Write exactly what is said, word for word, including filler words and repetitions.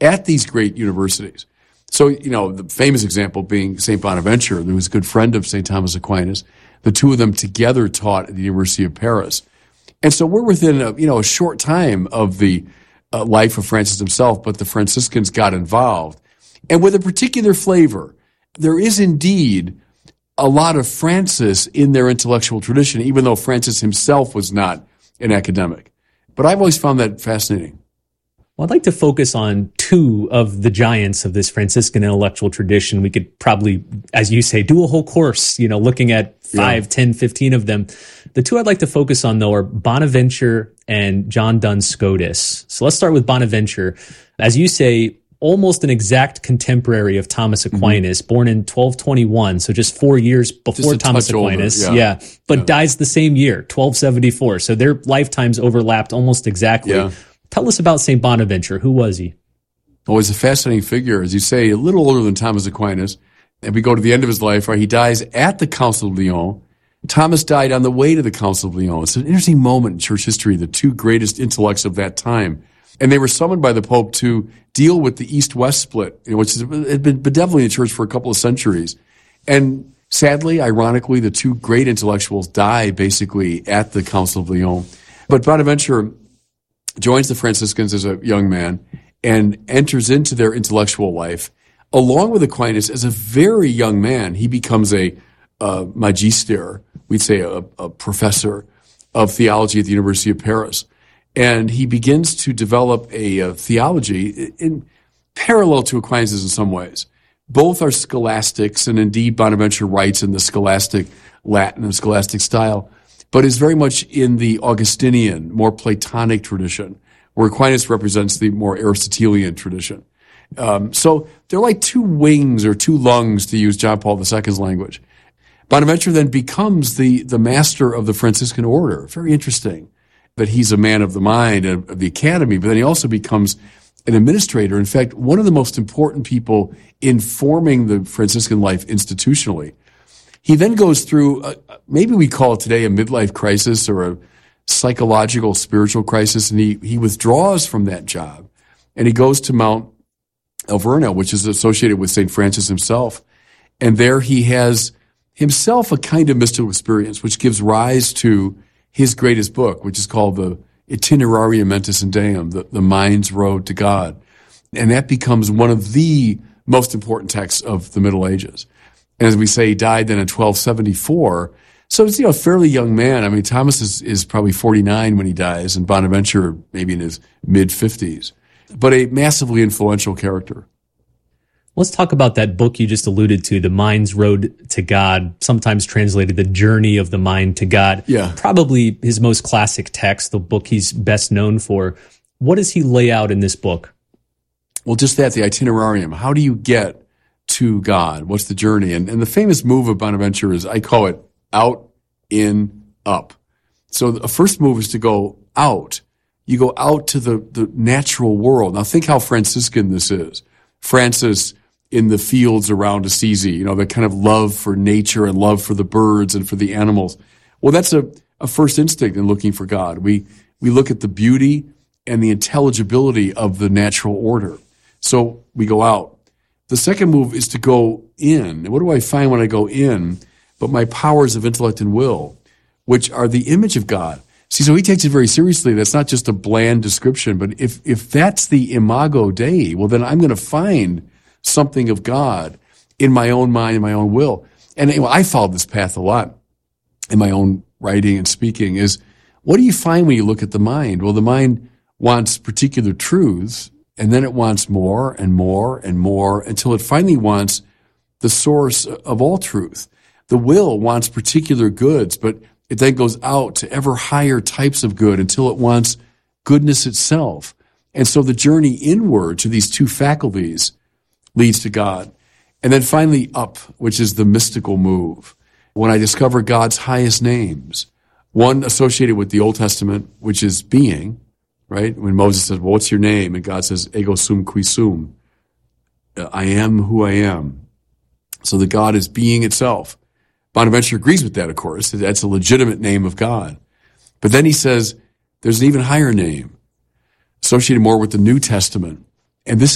at these great universities. So, you know, the famous example being Saint Bonaventure, who was a good friend of Saint Thomas Aquinas. The two of them together taught at the University of Paris. And so we're within a, you know, a short time of the uh, life of Francis himself, but the Franciscans got involved. And with a particular flavor, there is indeed a lot of Francis in their intellectual tradition, even though Francis himself was not an academic. But I've always found that fascinating. Well, I'd like to focus on two of the giants of this Franciscan intellectual tradition. We could probably, as you say, do a whole course, you know, looking at five, yeah. ten, fifteen of them. The two I'd like to focus on, though, are Bonaventure and John Duns Scotus. So let's start with Bonaventure. As you say, almost an exact contemporary of Thomas Aquinas, mm-hmm. born in twelve twenty-one, so just four years before Thomas Aquinas. Older, yeah. yeah, but yeah. dies the same year, twelve seventy-four. So their lifetimes overlapped almost exactly. Yeah. Tell us about Saint Bonaventure. Who was he? Oh, he's a fascinating figure, as you say, a little older than Thomas Aquinas. And we go to the end of his life, right? He dies at the Council of Lyon. Thomas died on the way to the Council of Lyon. It's an interesting moment in church history, the two greatest intellects of that time. And they were summoned by the Pope to deal with the East-West split, you know, which had been bedeviling the church for a couple of centuries. And sadly, ironically, the two great intellectuals die basically at the Council of Lyon. But Bonaventure joins the Franciscans as a young man and enters into their intellectual life. Along with Aquinas, as a very young man, he becomes a uh, magister, we'd say a, a professor of theology at the University of Paris. And he begins to develop a, a theology in parallel to Aquinas in some ways. Both are scholastics, and indeed Bonaventure writes in the scholastic Latin and scholastic style, but is very much in the Augustinian, more Platonic tradition, where Aquinas represents the more Aristotelian tradition. Um, so they're like two wings or two lungs, to use John Paul the Second's language. Bonaventure then becomes the, the master of the Franciscan order. Very interesting that he's a man of the mind and of the academy, but then he also becomes an administrator. In fact, one of the most important people in forming the Franciscan life institutionally. He then goes through, a, maybe we call it today a midlife crisis or a psychological, spiritual crisis, and he, he withdraws from that job. And he goes to Mount Alverno, which is associated with Saint Francis himself. And there he has himself a kind of mystical experience, which gives rise to his greatest book, which is called the Itinerarium Mentis in Deum, the, the Mind's Road to God. And that becomes one of the most important texts of the Middle Ages. And as we say, he died then in twelve seventy-four. So it's, you know, a fairly young man. I mean, Thomas is, is probably forty-nine when he dies, and Bonaventure maybe in his mid-fifties. But a massively influential character. Let's talk about that book you just alluded to, The Mind's Road to God, sometimes translated The Journey of the Mind to God. Yeah. Probably his most classic text, the book he's best known for. What does he lay out in this book? Well, just that, the itinerarium. How do you get to God? What's the journey? And, and the famous move of Bonaventure is, I call it out, in, up. So the first move is to go out. You go out to the, the natural world. Now think how Franciscan this is. Francis in the fields around Assisi, you know, the kind of love for nature and love for the birds and for the animals. Well, that's a, a first instinct in looking for God. We, we look at the beauty and the intelligibility of the natural order. So we go out. The second move is to go in. And what do I find when I go in? But my powers of intellect and will, which are the image of God. See, so he takes it very seriously. That's not just a bland description, but if, if that's the imago Dei, well, then I'm going to find something of God in my own mind and my own will. And anyway, I followed this path a lot in my own writing and speaking is, what do you find when you look at the mind? Well, the mind wants particular truths, and then it wants more and more and more until it finally wants the source of all truth. The will wants particular goods, but it then goes out to ever higher types of good until it wants goodness itself. And so the journey inward to these two faculties leads to God. And then finally up, which is the mystical move. When I discover God's highest names, one associated with the Old Testament, which is being, right? When Moses says, well, what's your name? And God says, ego sum qui sum. I am who I am. So that God is being itself. Bonaventure agrees with that, of course. That's a legitimate name of God. But then he says there's an even higher name associated more with the New Testament. And this